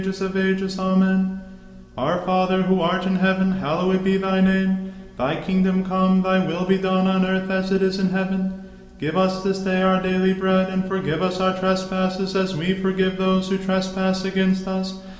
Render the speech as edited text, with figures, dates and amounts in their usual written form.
ages of ages. Amen. Our Father, who art in heaven, hallowed be thy name. Thy kingdom come, thy will be done on earth as it is in heaven. Give us this day our daily bread, and forgive us our trespasses as we forgive those who trespass against us.